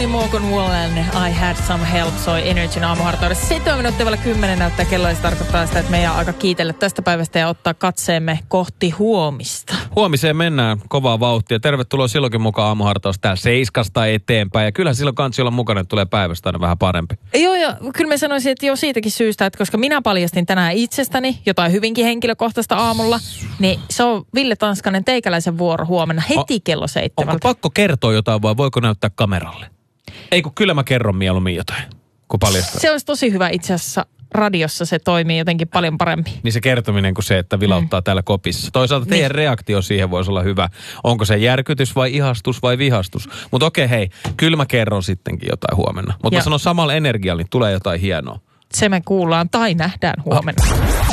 Tony Morgan-Wallen, I Had Some Help, soi Energyn aamuhartaudessa. 7 minuuttia vielä 10 näyttää kello, ja se tarkoittaa sitä, että meidän on aika kiitellä tästä päivästä ja ottaa katseemme kohti huomista. Huomiseen mennään kovaa vauhtia. Tervetuloa silloinkin mukaan aamuhartaus täällä 7 eteenpäin. Ja kyllähän silloin kansi olla mukana, että tulee päivästä aina vähän parempi. Joo, kyllä mä sanoisin, että jo siitäkin syystä, että koska minä paljastin tänään itsestäni jotain hyvinkin henkilökohtaista aamulla, niin se on Ville Tanskanen teikäläisen vuoro huomenna heti kello 7. Onko pakko kertoa jotain vai voiko näyttää kameralle? Ei kun kyllä mä kerron mieluummin jotain, kun paljastaa. Se olisi tosi hyvä itse asiassa. Radiossa se toimii jotenkin paljon paremmin. Niin se kertominen kuin se, että vilauttaa täällä kopissa. Toisaalta teidän reaktio siihen voisi olla hyvä. Onko se järkytys vai ihastus vai vihastus? Mutta okei, hei, kyllä mä kerron sittenkin jotain huomenna. Mutta mä sanon samalla energialla, niin tulee jotain hienoa. Se me kuullaan tai nähdään huomenna.